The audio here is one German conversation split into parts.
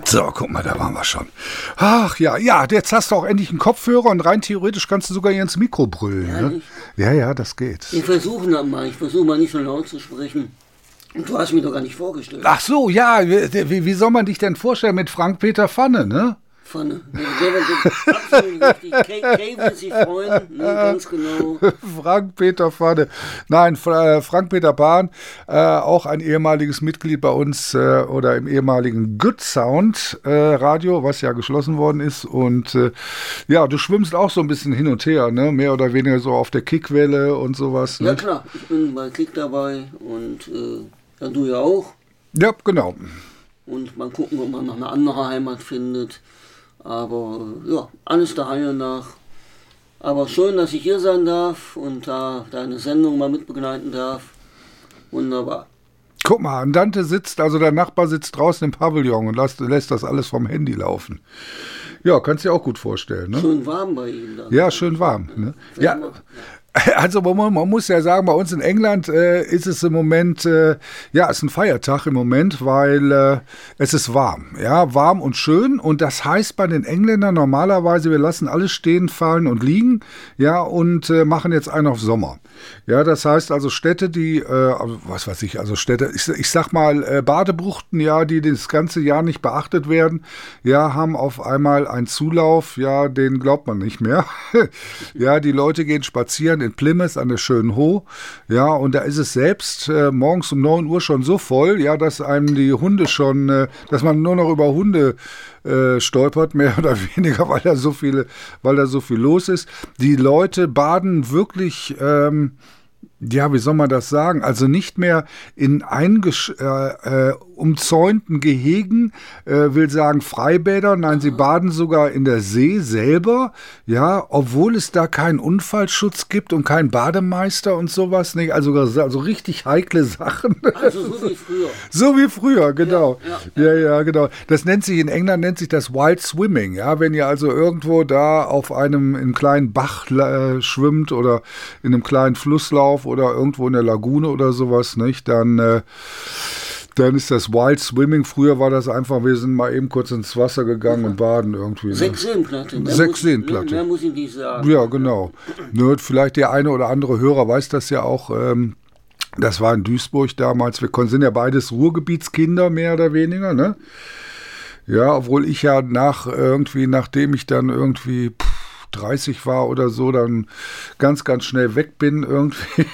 So, guck mal, da waren wir schon. Ach ja, jetzt hast du auch endlich einen Kopfhörer und rein theoretisch kannst du sogar hier ins Mikro brüllen. Ne? Ja, das geht. Ich versuche mal nicht so laut zu sprechen. Und du hast mich doch gar nicht vorgestellt. Ach so, ja, wie soll man dich denn vorstellen mit Frank-Peter Pfanne, ne? Pfanne. Absolut richtig. Kay will sich freuen, ne, ganz genau. Frank-Peter Pfanne. Nein, Frank-Peter Pan, auch ein ehemaliges Mitglied bei uns oder im ehemaligen Good Sound Radio, was ja geschlossen worden ist. Und ja, du schwimmst auch so ein bisschen hin und her, ne? Mehr oder weniger so auf der Kickwelle und sowas. Ne? Ja klar, ich bin bei Kick dabei und ja, du ja auch. Ja, genau. Und mal gucken, ob man noch eine andere Heimat findet. Aber ja, alles der Reihe nach. Aber schön, dass ich hier sein darf und da deine Sendung mal mitbegleiten darf. Wunderbar. Guck mal, Andante sitzt, also der Nachbar sitzt draußen im Pavillon und lässt das alles vom Handy laufen. Ja, kannst du dir auch gut vorstellen, ne? Schön warm bei ihm dann. Ja, schön warm. Ne? Ja. Also man muss ja sagen, bei uns in England ist es im Moment, ist ein Feiertag im Moment, weil es ist warm. Ja, warm und schön. Und das heißt bei den Engländern normalerweise, wir lassen alles stehen, fallen und liegen, ja, und machen jetzt einen auf Sommer. Ja, das heißt also Städte, die, Städte, ich sag mal Badebuchten, ja, die das ganze Jahr nicht beachtet werden, ja, haben auf einmal einen Zulauf, ja, den glaubt man nicht mehr. Ja, die Leute gehen spazieren in Plymouth an der schönen Ho, ja, und da ist es selbst morgens um 9 Uhr schon so voll, ja, dass einem die Hunde schon, dass man nur noch über Hunde stolpert, mehr oder weniger, weil da so viel los ist. Die Leute baden wirklich, ja, wie soll man das sagen? Also nicht mehr in umzäunten Gehegen, will sagen Freibäder, nein, sie baden sogar in der See selber, ja, obwohl es da keinen Unfallschutz gibt und keinen Bademeister und sowas, nicht? Also richtig heikle Sachen. Also so wie früher. So wie früher, genau. Ja, genau. Das in England nennt sich das Wild Swimming, ja, wenn ihr also irgendwo da auf in einem kleinen Bach schwimmt oder in einem kleinen Flusslauf oder irgendwo in der Lagune oder sowas, nicht, dann ist das Wild Swimming. Früher war das einfach, wir sind mal eben kurz ins Wasser gegangen und baden irgendwie. Ne? 6 Seenplatte. Mehr muss ich nicht sagen. Ja, genau. Ne, vielleicht der eine oder andere Hörer weiß das ja auch. Das war in Duisburg damals. Wir sind ja beides Ruhrgebietskinder, mehr oder weniger, ne? Ja, obwohl ich ja nachdem ich dann irgendwie 30 war oder so, dann ganz, ganz schnell weg bin irgendwie.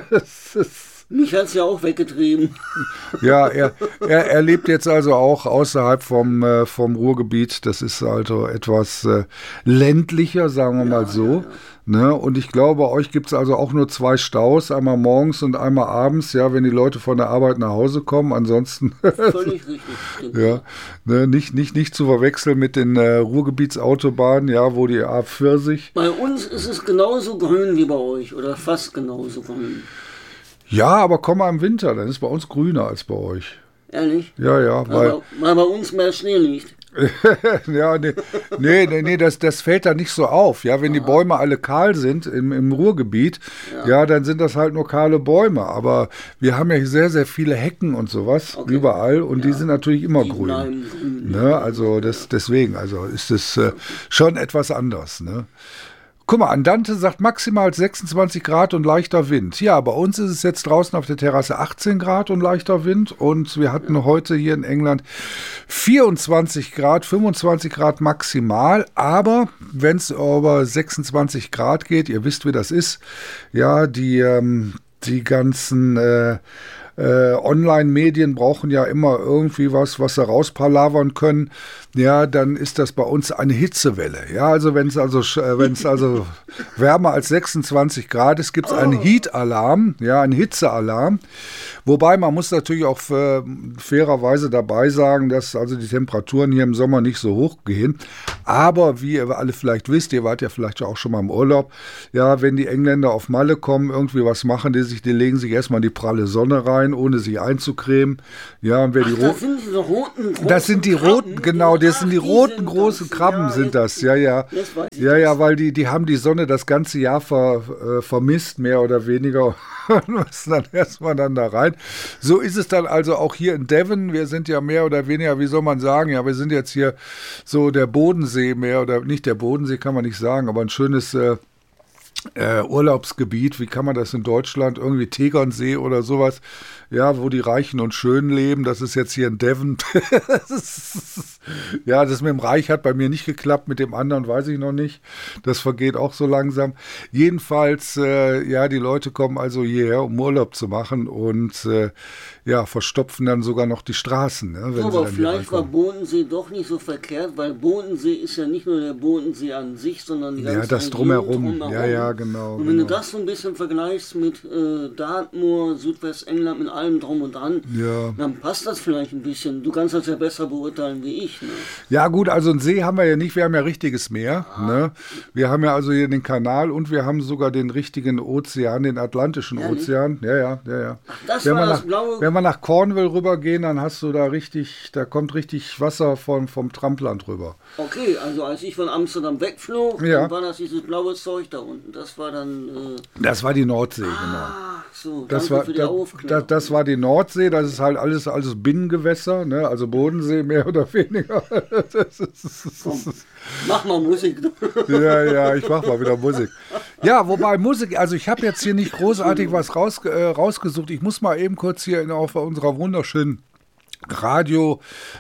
Mich hat es ja auch weggetrieben. Ja, er lebt jetzt also auch außerhalb vom Ruhrgebiet. Das ist also etwas ländlicher, sagen wir mal so. Ja. Ne? Und ich glaube, euch gibt es also auch nur 2 Staus, einmal morgens und einmal abends, ja, wenn die Leute von der Arbeit nach Hause kommen. Ansonsten völlig richtig. Ja, ne, nicht zu verwechseln mit den Ruhrgebietsautobahnen, ja, wo die A40. Bei uns ist es genauso grün wie bei euch oder fast genauso grün. Ja, aber komm mal im Winter, dann ist bei uns grüner als bei euch. Ehrlich? Ja, weil bei uns mehr Schnee liegt. Ja, nee, das fällt da nicht so auf. Ja, wenn die Bäume alle kahl sind im Ruhrgebiet, ja, dann sind das halt nur kahle Bäume. Aber wir haben ja sehr, sehr viele Hecken und sowas überall und die sind natürlich immer grün. Ne? Also deswegen, also ist es schon etwas anders. Ne? Guck mal, Andante sagt maximal 26 Grad und leichter Wind. Ja, bei uns ist es jetzt draußen auf der Terrasse 18 Grad und leichter Wind. Und wir hatten heute hier in England 24 Grad, 25 Grad maximal. Aber wenn es über 26 Grad geht, ihr wisst, wie das ist, ja, die ganzen Online-Medien brauchen ja immer irgendwie was sie rauspalavern können. Ja, dann ist das bei uns eine Hitzewelle. Ja, also wenn es also wärmer als 26 Grad ist, gibt es einen Heat-Alarm, ja, einen Hitzealarm. Wobei man muss natürlich auch fairerweise dabei sagen, dass also die Temperaturen hier im Sommer nicht so hoch gehen. Aber wie ihr alle vielleicht wisst, ihr wart ja vielleicht auch schon mal im Urlaub, ja, wenn die Engländer auf Malle kommen, irgendwie was machen, die legen sich erstmal in die pralle Sonne rein, ohne sich einzukremen. Ja, und wer das sind die roten, genau, das sind die roten großen Krabben, sind das. Ja, weil die haben die Sonne das ganze Jahr vermisst, mehr oder weniger. Und müssen dann erstmal da rein. sein. So ist es dann also auch hier in Devon. Wir sind ja mehr oder weniger, wie soll man sagen, ja, wir sind jetzt hier so der Bodensee mehr oder nicht der Bodensee, kann man nicht sagen, aber ein schönes Urlaubsgebiet, wie kann man das in Deutschland, irgendwie Tegernsee oder sowas, ja, wo die Reichen und Schönen leben, das ist jetzt hier in Devon. Ja, das mit dem Reich hat bei mir nicht geklappt, mit dem anderen weiß ich noch nicht, das vergeht auch so langsam. Jedenfalls, ja, die Leute kommen also hierher, um Urlaub zu machen und ja, verstopfen dann sogar noch die Straßen. Ne, wenn aber sie vielleicht war Bodensee doch nicht so verkehrt, weil Bodensee ist ja nicht nur der Bodensee an sich, sondern die ganze ja, das Region drumherum. Ja, genau. Und wenn du das so ein bisschen vergleichst mit Dartmoor, Südwestengland, mit allem drum und dran, dann passt das vielleicht ein bisschen. Du kannst das ja besser beurteilen wie ich. Ne? Ja gut, also einen See haben wir ja nicht, wir haben ja richtiges Meer. Ne? Wir haben ja also hier den Kanal und wir haben sogar den richtigen Ozean, den Atlantischen Ozean. Ja. Ach, das war das blaue... Wenn wir nach Cornwall rübergehen, dann hast du da richtig, da kommt richtig Wasser vom Trampland rüber. Okay, also als ich von Amsterdam wegflog, dann war das dieses blaue Zeug da unten. Das war dann... Das war die Nordsee, genau. So, das war, für die Aufklärung. Das war die Nordsee, das ist halt alles Binnengewässer, ne? Also Bodensee mehr oder weniger. Komm, mach mal Musik. Ja, ich mach mal wieder Musik. Ja, wobei Musik, also ich habe jetzt hier nicht großartig was rausgesucht. Ich muss mal eben kurz hier auf unserer wunderschönen Radio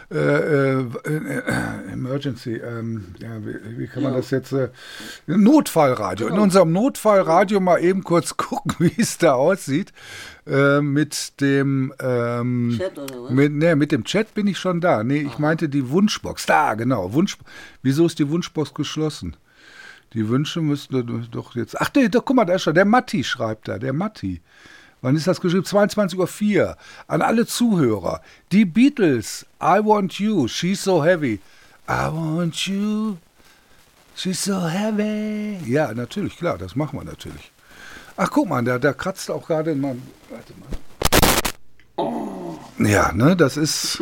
Emergency, wie kann man das jetzt, Notfallradio, in unserem Notfallradio mal eben kurz gucken, wie es da aussieht, mit dem Chat oder was? Mit dem Chat bin ich schon da, ich meinte die Wunschbox, da genau, wieso ist die Wunschbox geschlossen? Die Wünsche müssten doch jetzt, guck mal, da ist schon, der Matti schreibt da, der Matti. Wann ist das geschrieben? 22:04 Uhr. An alle Zuhörer. Die Beatles. I want you. She's so heavy. I want you. She's so heavy. Ja, natürlich, klar, das machen wir natürlich. Ach, guck mal, da kratzt auch gerade in meinem... Warte mal. Oh. Ja, ne, das ist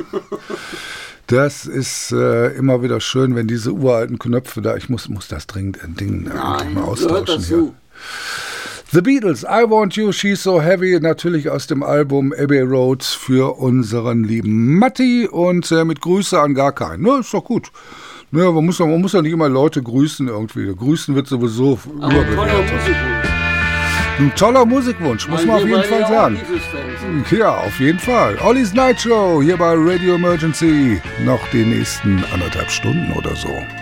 immer wieder schön, wenn diese uralten Knöpfe da... Ich muss das dringend mal austauschen hier. The Beatles, I Want You, She's So Heavy, natürlich aus dem Album Abbey Road für unseren lieben Matti und mit Grüße an gar keinen. Ne, ist doch gut. Ne, man muss ja nicht immer Leute grüßen irgendwie. Grüßen wird sowieso überbewertet. Ein toller Musikwunsch, muss man auf jeden Fall sagen. Ja, auf jeden Fall. Ollies Night Show hier bei Radio Emergency. Noch die nächsten 1,5 Stunden oder so.